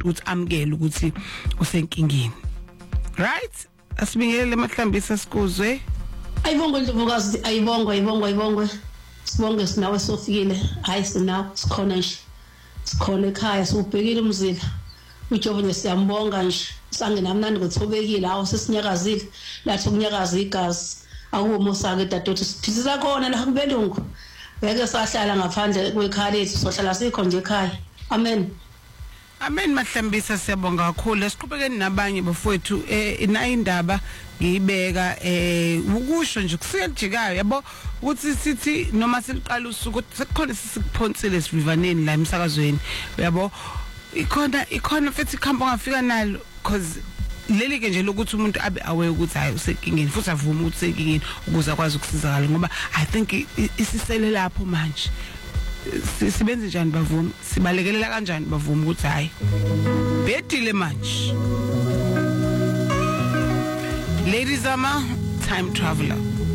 ukuthi amkele ukuthi usenkingeni. Right? Asibingelele Mahlambisa sikuzwe. Ayibongo Ndlovukazi, ayibongo. Sibonge sinawe sofikile. Hayi sinawe sikhona nje. Sikhona ekhaya sobhekile umzila. Ujobone siyambonga nje. Sangenamnandi ngothobekile awu sesinyakazile. Lathi ukunyakaza igazi. Awumusake dadothu siphizela khona la kubelungu. Beke sahlala ngaphandle kwekhaya lethu sohlala sikho nje ekhaya. Amen. Amen Mahlambisa siyabonga kakhulu. Siqhubekeni nabanye bafowethu ina indaba ngiyibeka ukusho nje kusiyajikayo yabo ukuthi sithi noma siliqala usuku sekukhona sisiphonsile sivivaneni la emsakazweni yabo ikhona futhi ikhampo ngafika nalo because leli ke nje lokuthi umuntu abe aware ukuthi hayi usekingeni futhi avuma ukuthi usekingeni ukuze akwazi ukusizakala ngoba I think isisele lapho manje sibenze njani bavuma sibalekelela kanjani bavuma ukuthi hayi bedile manje. Ladies ama time traveler